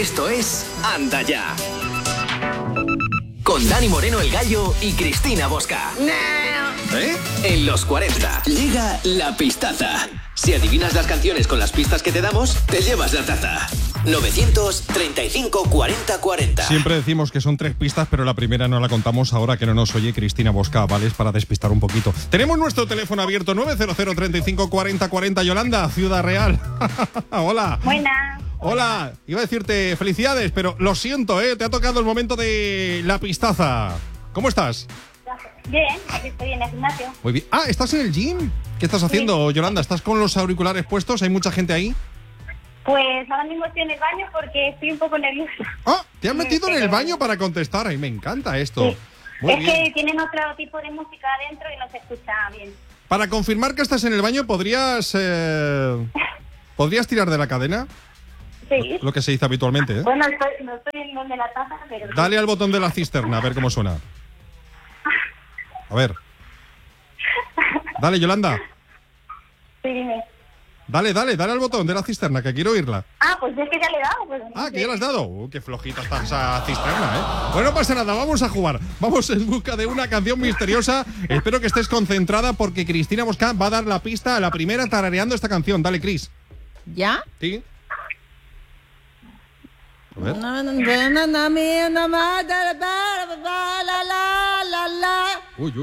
Esto es Anda Ya. Con Dani Moreno el Gallo y Cristina Bosca. En los 40 llega la pistaza. Si adivinas las canciones con las pistas que te damos, te llevas la taza. 935 40 40. Siempre decimos que son 3 pistas, pero la primera no la contamos ahora que no nos oye Cristina Bosca, ¿vale? Es para despistar un poquito. Tenemos nuestro teléfono abierto, 900 35 40 40. Yolanda, Ciudad Real. Hola. Buenas. Hola. Iba a decirte felicidades, pero lo siento, te ha tocado el momento de la pistaza. ¿Cómo estás? Bien, aquí estoy en el gimnasio. Muy bien. Ah, ¿estás en el gym? ¿Qué estás haciendo, Sí. Yolanda? ¿Estás con los auriculares puestos? ¿Hay mucha gente ahí? Pues ahora mismo estoy en el baño porque estoy un poco nerviosa. Ah, ¿te has metido en el baño para contestar? Ay, me encanta esto. Sí. Muy Es bien. que tienen otro tipo de música adentro y no se escucha bien. Para confirmar que estás en el baño, ¿podrías tirar de la cadena? Sí. Lo que se dice habitualmente, ¿eh? Bueno, no estoy en donde la taza, pero... Dale al botón de la cisterna, a ver cómo suena. A ver. Dale, Yolanda. Sí, dime. Dale al botón de la cisterna, que quiero oírla. Ah, pues es que ya le he dado. Pues, Ah, que ya la has dado. Qué flojita está esa cisterna, ¿eh? Bueno, no pasa nada, vamos a jugar. Vamos en busca de una canción misteriosa. Espero que estés concentrada porque Cristina Bosca va a dar la pista a la primera tarareando esta canción. Dale, Cris. ¿Ya? ¿Sí? A ver. Uy.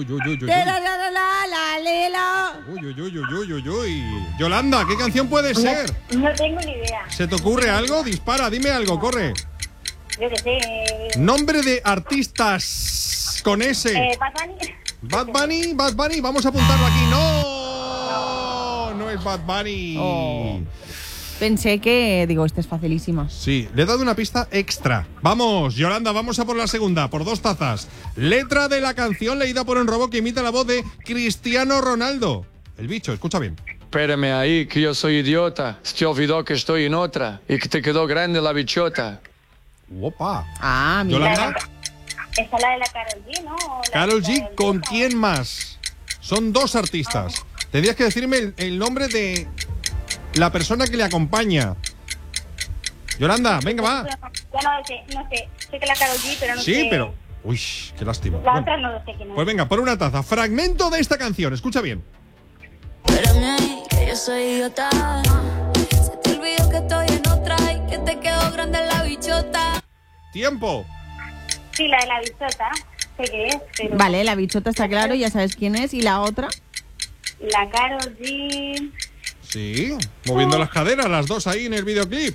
Uy. Yolanda, ¿qué canción puede ser? No tengo ni idea. ¿Se te ocurre algo? Dispara, dime algo, corre. Yo qué sé. Nombre de artistas con S. Bad Bunny. Bad Bunny, vamos a apuntarlo aquí. No es Bad Bunny. Oh. Pensé que, esta es facilísima. Sí, le he dado una pista extra. Vamos, Yolanda, vamos a por la segunda, por 2 tazas. Letra de la canción leída por un robot que imita la voz de Cristiano Ronaldo. El bicho, escucha bien. Espérame ahí, que yo soy idiota. Se te olvidó que estoy en otra y que te quedó grande la bichota. Opa. Ah, mira. Yolanda. Esa es la de la Karol G, ¿no? O la Karol de G, ¿con quién más? Son 2 artistas. Tendrías que decirme el nombre de la persona que le acompaña. Yolanda, venga, va. Ya no sé. Sé que la Karol G, pero no sé. Sí, pero... Uy, qué lástima. La Bueno, otra no lo sé quién es. pues venga, por una taza. Fragmento de esta canción, escucha bien. Espérame ahí, que yo soy idiota. Se te olvidó que estoy en otra y que te quedó grande la bichota. Tiempo. Sí, la de la bichota. Sé qué es, pero... Vale, la bichota está claro, ya sabes quién es. ¿Y la otra? La Karol G... Sí, moviendo las caderas, las 2 ahí en el videoclip.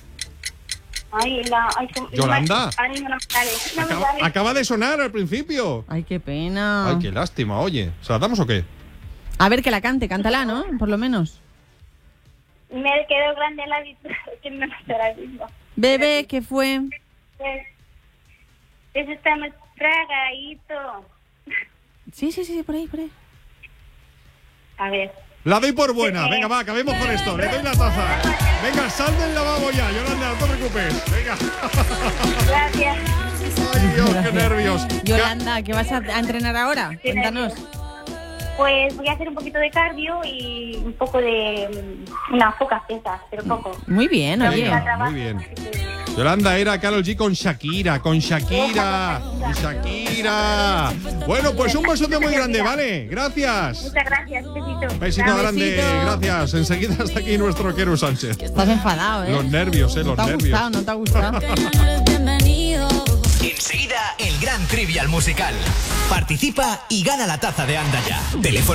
Yolanda. No me sale. Acaba de sonar al principio. Ay, qué pena. Ay, qué lástima, oye. ¿Se la damos o qué? A ver, que la cante, cántala, ¿no? Por lo menos. Me quedó grande la bichota. Que no me sale el mismo. Bebé, ¿qué fue? Eso está más tragadito. Sí, por ahí. A ver. La doy por buena. Venga, va, acabemos con esto. Le doy la taza. Venga, sal del lavabo ya, Yolanda, no te preocupes. Venga. Gracias. Ay, Dios, qué nervios. Yolanda, ¿qué vas a entrenar ahora? Cuéntanos. Pues voy a hacer un poquito de cardio y un poco de... unas pocas pesas, pero poco. Muy bien, oye. Muy bien. Yolanda, era Karol G con Shakira. Bueno, pues un besote muy grande, ¿vale? Gracias. Muchas gracias, un besito. Besito grande, gracias. Enseguida hasta aquí nuestro Quero Sánchez. Estás enfadado, ¿eh? Los nervios, No los te ha nervios. gustado, no te ha gustado. Enseguida, el gran trivial musical. Participa y gana la taza de Anda Ya. Teléfono